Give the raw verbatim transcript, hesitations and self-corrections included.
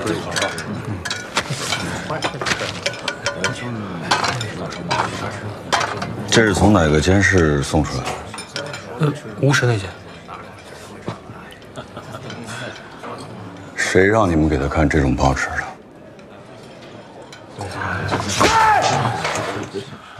这是从哪个监室送出来的？ 呃，无石那间。 谁让你们给他看这种报纸的？